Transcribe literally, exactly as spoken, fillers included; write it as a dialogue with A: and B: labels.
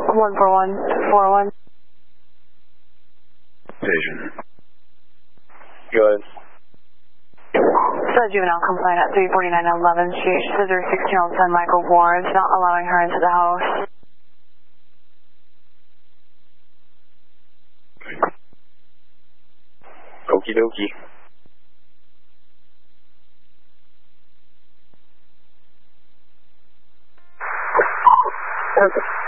A: one four one four one.
B: Vision. Go ahead.
A: So juvenile complaint at three forty-nine eleventh Street. She says her sixteen-year-old son, Michael Ward, is not allowing her into the house.
B: Okie dokie.
C: Okay.